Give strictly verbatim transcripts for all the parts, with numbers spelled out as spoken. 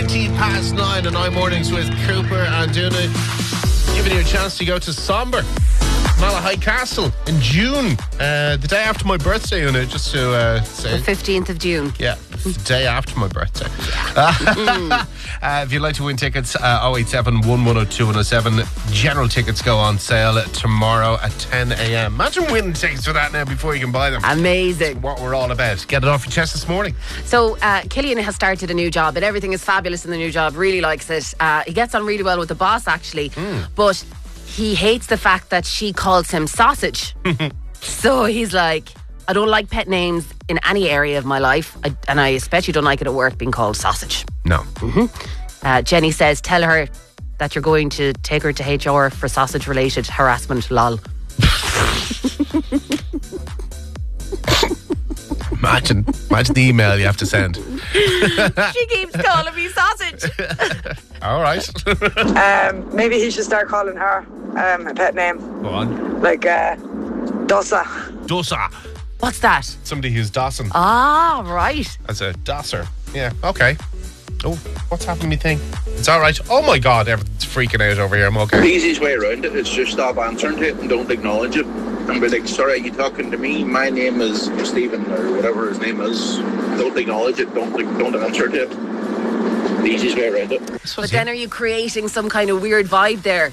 twenty past nine on iMornings with Cooper and Duna. Giving you a chance to go to Somber, Malahide Castle in June. Uh, the day after my birthday, Una, just to uh, say. The fifteenth of June. Yeah, the day after my birthday. Uh, uh, if you'd like to win tickets, uh, oh eight seven, one one oh two, one oh seven. General tickets go on sale tomorrow at ten a.m. Imagine winning tickets for that now before you can buy them. Amazing. What we're all about. Get it off your chest this morning. So uh, Killian has started a new job and everything is fabulous in the new job. Really likes it. Uh, he gets on really well with the boss, actually. Mm. But he hates the fact that she calls him Sausage. So he's like, I don't like pet names in any area of my life, I, and I especially don't like it at work being called Sausage. No. Mm-hmm. Uh, Jenny says, tell her that you're going to take her to H R for sausage-related harassment, lol. Imagine, imagine the email you have to send. She keeps calling me Sausage. All right. um, maybe he should start calling her um, a pet name. Go on. Like uh, Dossa. Dossa. What's that? Somebody who's dossing. Ah, right. As a dosser. Yeah, okay. Oh, what's happening to me thing? It's all right. Oh my God, everything's freaking out over here. I'm okay. The easiest way around it is just stop answering to it and don't acknowledge it. And be like, sorry, are you talking to me? My name is Stephen, or whatever his name is. Don't acknowledge it. Don't don't answer to it. The easiest way around it. But then are you creating some kind of weird vibe there?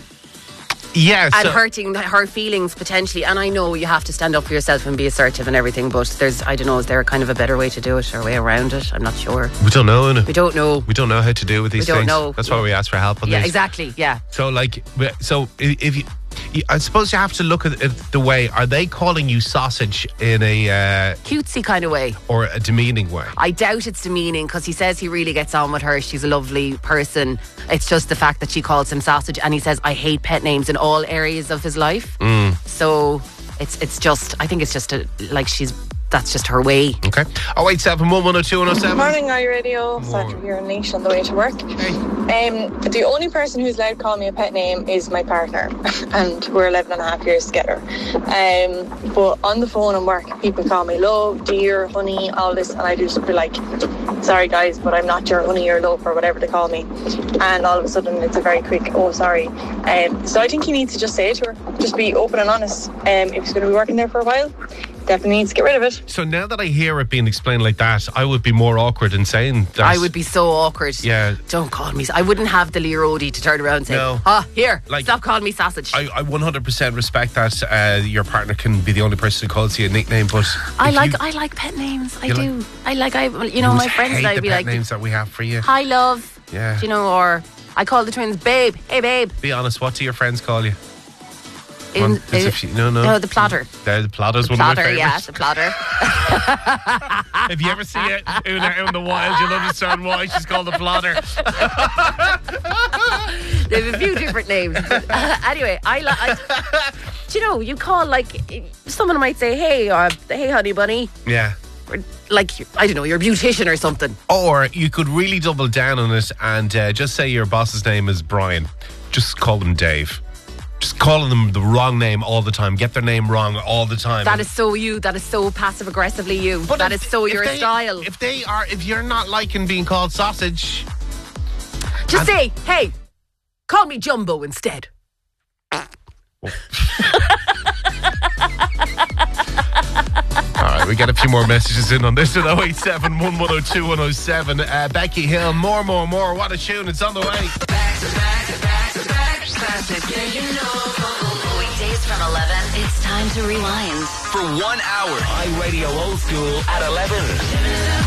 Yeah, and so hurting her feelings potentially. And I know you have to stand up for yourself and be assertive and everything, but there's, I don't know, is there kind of a better way to do it or a way around it? I'm not sure. We don't know, Una. We don't know. We don't know how to deal with these we don't things. Know. That's why we ask for help on yeah, these. Yeah, exactly. Yeah. So, like, so if you, I suppose you have to look at it the way, are they calling you sausage in a uh, cutesy kind of way or a demeaning way? I doubt it's demeaning because he says he really gets on with her. She's a lovely person. It's just the fact that she calls him sausage, and he says, I hate pet names in all areas of his life. Mm. So it's it's just, I think it's just a, like she's, that's just her way. Okay. oh eight seven, one one oh two, one oh seven. Morning, iRadio. Sandra here in Niche on the way to work. Hey. Um, the only person who's allowed to call me a pet name is my partner, and we're eleven and a half years together. Um, but on the phone and work, people call me love, dear, honey, all this, and I just be like, sorry guys, but I'm not your honey or love or whatever they call me. And all of a sudden it's a very quick, oh sorry. Um, so I think he needs to just say it to her. Just be open and honest. Um, if he's going to be working there for a while, definitely needs to get rid of it. So now that I hear it being explained like that, I would be more awkward in saying that. I would be so awkward. Yeah. Don't call me. I wouldn't have the Lear Odie to turn around and say, no. ah, here, like, stop calling me sausage. I, I one hundred percent respect that uh, your partner can be the only person who calls you a nickname, but I like you, I like pet names. I do. Like, I like, I you know, my friends and I'd be like, names that we have for you. Hi, love. Yeah. Do you know, or I call the twins babe. Hey, babe. Be honest, what do your friends call you? In, in, few, no, no. No, the plotter. The, the plotter's the one plotter, of my favourites. Yeah, the plotter. If you ever see it out in the wild, you'll understand why she's called the plotter. They have a few different names. But, uh, anyway, I like. Do you know, you call, like, someone might say, hey, uh, hey, honey bunny. Yeah. Or, like, I don't know, you're a beautician or something. Or you could really double down on it and uh, just say your boss's name is Brian. Just call them Dave. Just calling them the wrong name all the time. Get their name wrong all the time. That is so you. That is so passive aggressively you. But that if, is so your they, style. If they are, if you're not liking being called sausage, just say, hey, call me Jumbo instead. All right, we get a few more messages in on this at oh eight seven, one one oh two, one oh seven. Uh, Becky Hill, more, more, more. What a tune. It's on the way. Back to back to back to back classic. Yeah, you know. Weekdays from eleven, it's time to rewind. For one hour, iRadio Old School at eleven.